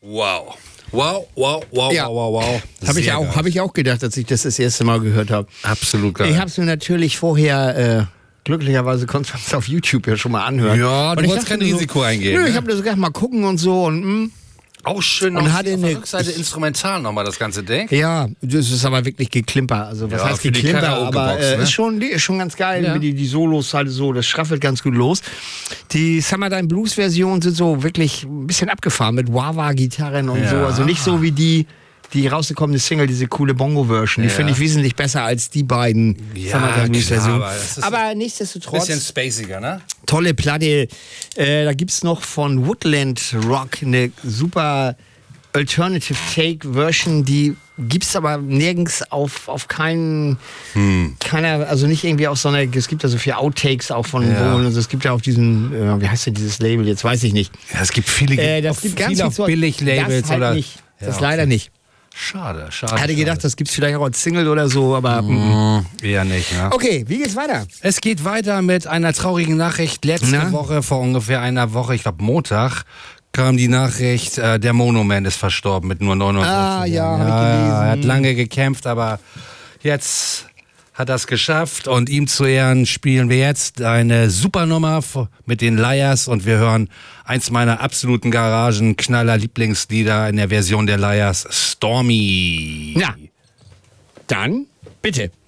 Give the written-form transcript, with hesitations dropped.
Wow. Wow. Habe ich auch gedacht, als ich das erste Mal gehört habe. Absolut geil. Ich habe es mir natürlich vorher, glücklicherweise konnte man es auf YouTube ja schon mal anhören. Ja, du Und wolltest kein Risiko eingehen. Nö, Ne? ich habe das gedacht, mal gucken und so und Auch schön Und noch hatte auf der eine- Rückseite instrumental nochmal das ganze Ding. ja, das ist aber wirklich Geklimper. Also was Ja, heißt für die Geklimper? Karaoke-Box, Aber ne? die ist schon ganz geil. Ja. Die Solos halt so, das schraffelt ganz gut los. Die Summertime Blues Versionen sind so wirklich ein bisschen abgefahren mit Wah-Wah-Gitarren und Ja. so. Also nicht so wie die rausgekommene Single, diese coole Bongo-Version. Die Ja. finde ich wesentlich besser als die beiden Ja, Summertime Blues klar, Versionen. aber das ist Aber nichtsdestotrotz, Bisschen spaciger, ne? tolle Platte. Da gibt es noch von Woodland Rock eine super Alternative Take Version, die gibt es aber nirgends auf keiner, also nicht irgendwie auf so einer, es gibt ja so viele Outtakes auch von Ja. Bowen, also es gibt ja auf diesen, wie heißt denn dieses Label, jetzt weiß ich nicht. Ja, es gibt viele, Das gibt ganz viele viel auf Zeug. Billig-Labels Das halt oder. nicht. Ja, Das okay. leider nicht. Schade. Ich hatte gedacht, das gibt es vielleicht auch als Single oder so, aber Eher nicht, ne? okay, wie geht's weiter? Es geht weiter mit einer traurigen Nachricht. Letzte Na? Woche, vor ungefähr einer Woche, ich glaube Montag, kam die Nachricht, der Monoman ist verstorben mit nur 49 Ah, ja, Jahren. hab ich gelesen. Er hat lange gekämpft, aber jetzt hat er es geschafft. Und ihm zu Ehren spielen wir jetzt eine Supernummer mit den Liars. Und wir hören eins meiner absoluten Garagen-Knaller-Lieblingslieder in der Version der Liars, Stormy. Na, dann bitte.